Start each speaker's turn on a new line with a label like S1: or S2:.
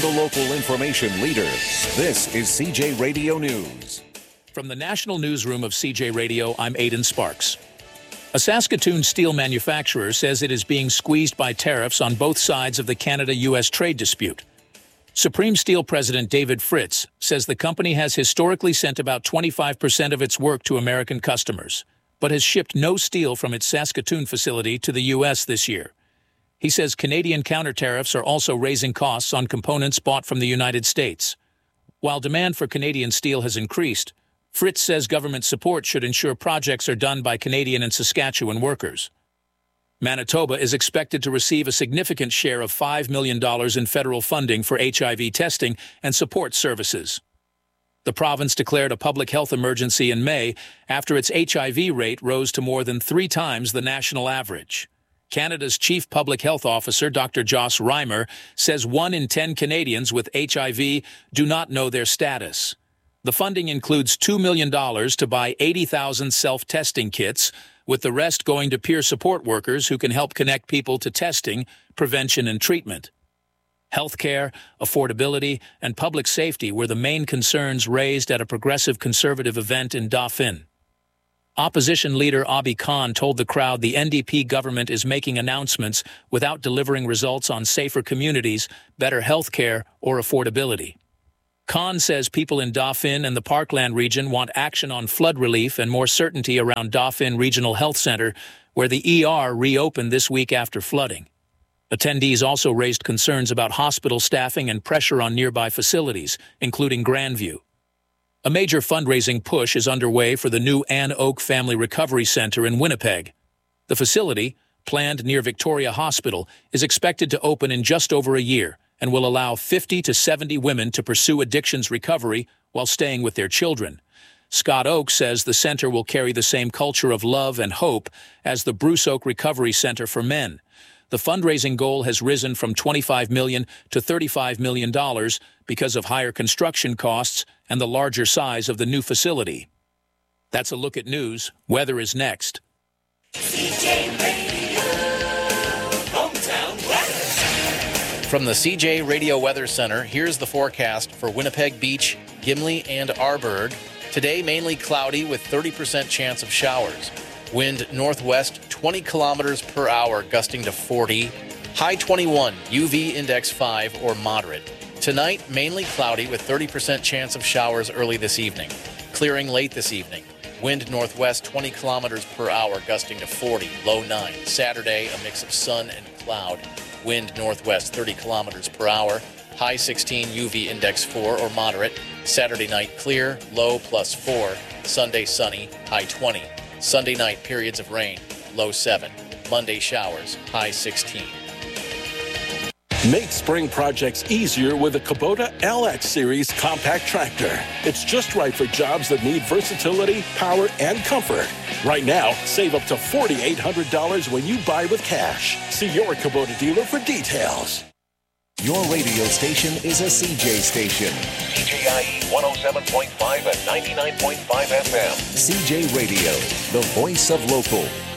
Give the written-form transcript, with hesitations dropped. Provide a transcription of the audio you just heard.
S1: the local information leader. This is CJ Radio News.
S2: From the National Newsroom of CJ Radio, I'm Aidan Sparks. A Saskatoon steel manufacturer says it is being squeezed by tariffs on both sides of the Canada-U.S. trade dispute. Supreme Steel President David Fritz says the company has historically sent about 25% of its work to American customers, but has shipped no steel from its Saskatoon facility to the U.S. this year. He says Canadian counter-tariffs are also raising costs on components bought from the United States. While demand for Canadian steel has increased, Fritz says government support should ensure projects are done by Canadian and Saskatchewan workers. Manitoba is expected to receive a significant share of $5 million in federal funding for HIV testing and support services. The province declared a public health emergency in May after its HIV rate rose to more than 3 times the national average. Canada's Chief Public Health Officer, Dr. Joss Reimer, says 1 in 10 Canadians with HIV do not know their status. The funding includes $2 million to buy 80,000 self-testing kits, with the rest going to peer support workers who can help connect people to testing, prevention, and treatment. Healthcare, affordability, and public safety were the main concerns raised at a progressive conservative event in Dauphin. Opposition leader Abi Khan told the crowd the NDP government is making announcements without delivering results on safer communities, better healthcare, or affordability. Khan says people in Dauphin and the Parkland region want action on flood relief and more certainty around Dauphin Regional Health Center, where the ER reopened this week after flooding. Attendees also raised concerns about hospital staffing and pressure on nearby facilities, including Grandview. A major fundraising push is underway for the new Ann Oak Family Recovery Center in Winnipeg. The facility, planned near Victoria Hospital, is expected to open in just over a year and will allow 50 to 70 women to pursue addictions recovery while staying with their children. Scott Oak says the center will carry the same culture of love and hope as the Bruce Oak Recovery Center for Men. The fundraising goal has risen from $25 million to $35 million because of higher construction costs and the larger size of the new facility. That's a look at news. Weather is next.
S3: CJ Radio, hometown weather.
S4: From the CJ Radio Weather Center, here's the forecast for Winnipeg Beach, Gimli, and Arborg. Today, mainly cloudy with 30% chance of showers. Wind northwest 20 kilometers per hour, gusting to 40. High 21, UV index 5 or moderate. Tonight, mainly cloudy with 30% chance of showers early this evening. Clearing late this evening. Wind northwest 20 kilometers per hour, gusting to 40, low 9. Saturday, a mix of sun and cloud. Wind northwest 30 kilometers per hour. High 16, UV index 4 or moderate. Saturday night clear, low +4. Sunday sunny, high 20. Sunday night periods of rain, low 7. Monday showers, high 16.
S5: Make spring projects easier with a Kubota LX Series compact tractor. It's just right for jobs that need versatility, power, and comfort. Right now, save up to $4,800 when you buy with cash. See your Kubota dealer for details.
S1: Your radio station is a CJ station.
S6: CJIE 107.5 and 99.5 FM.
S1: CJ Radio, the voice of local.